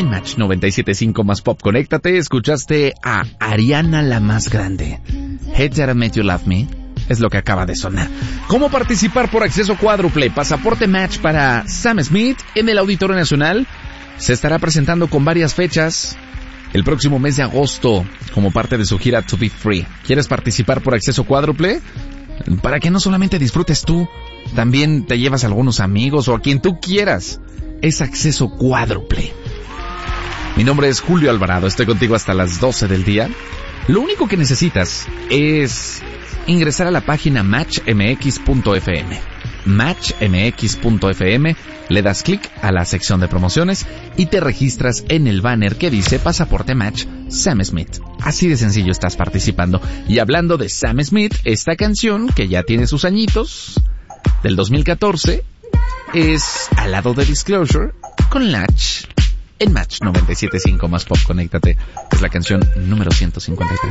En Match 97.5 más pop, conéctate. Escuchaste a Ariana la Más Grande. Hey That I Made You Love Me es lo que acaba de sonar. ¿Cómo participar por acceso cuádruple? Pasaporte Match para Sam Smith en el Auditorio Nacional. Se estará presentando con varias fechas el próximo mes de agosto como parte de su gira To Be Free. ¿Quieres participar por acceso cuádruple? Para que no solamente disfrutes tú, también te llevas a algunos amigos o a quien tú quieras. Es acceso cuádruple. Mi nombre es Julio Alvarado, estoy contigo hasta las 12 del día. Lo único que necesitas es ingresar a la página matchmx.fm. Matchmx.fm, le das clic a la sección de promociones y te registras en el banner que dice Pasaporte Match Sam Smith. Así de sencillo estás participando. Y hablando de Sam Smith, esta canción que ya tiene sus añitos, del 2014, es Al lado de Disclosure con Latch en Match 97.5 más pop, conéctate. Es la canción número 153.